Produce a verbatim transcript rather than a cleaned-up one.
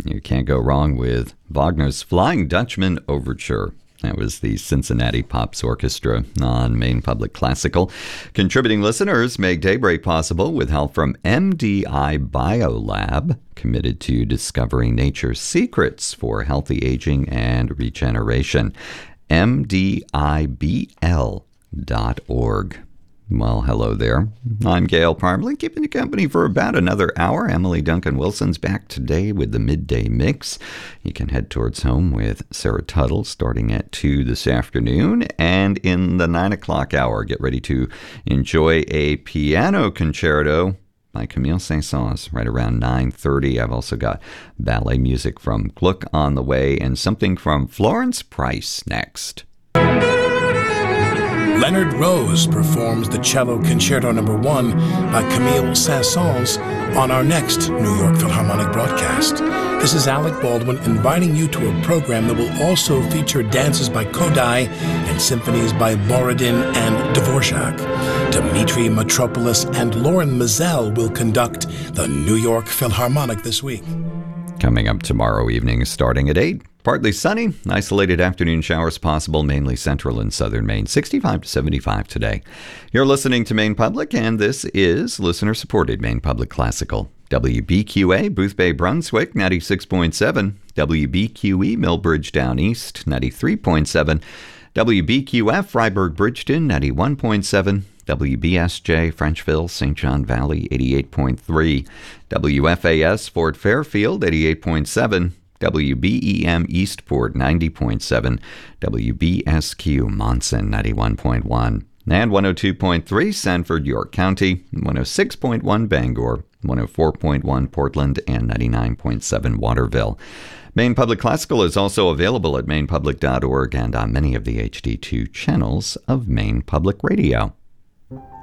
You can't go wrong with Wagner's Flying Dutchman Overture. That was the Cincinnati Pops Orchestra on Maine Public Classical. Contributing listeners make Daybreak possible with help from M D I Biolab, committed to discovering nature's secrets for healthy aging and regeneration. M D I B L dot org. Well, hello there. I'm Gail Parmalee, keeping you company for about another hour. Emily Duncan Wilson's back today with the Midday Mix. You can head towards home with Sarah Tuttle starting at two this afternoon. And in the nine o'clock hour, get ready to enjoy a piano concerto by Camille Saint-Saëns right around nine thirty. I've also got ballet music from Gluck on the way and something from Florence Price next. Leonard Rose performs the Cello Concerto Number One by Camille Saint-Saëns on our next New York Philharmonic broadcast. This is Alec Baldwin inviting you to a program that will also feature dances by Kodály and symphonies by Borodin and Dvorak. Dmitri Mitropoulos and Lauren Mizell will conduct the New York Philharmonic this week. Coming up tomorrow evening starting at eight. Partly sunny, isolated afternoon showers possible, mainly central and southern Maine, sixty-five to seventy-five today. You're listening to Maine Public, and this is listener-supported Maine Public Classical. W B Q A, Boothbay, Brunswick, ninety-six point seven. W B Q E, Millbridge Down East, ninety-three point seven. W B Q F, Freiburg, Bridgeton, ninety-one point seven. W B S J, Frenchville, Saint John Valley, eighty-eight point three. W F A S, Fort Fairfield, eighty-eight point seven. W B E M Eastport, ninety point seven. W B S Q Monson, ninety-one point one. And one oh two point three Sanford, York County, one oh six point one Bangor, one oh four point one Portland, and ninety-nine point seven Waterville. Maine Public Classical is also available at maine public dot org and on many of the H D two channels of Maine Public Radio.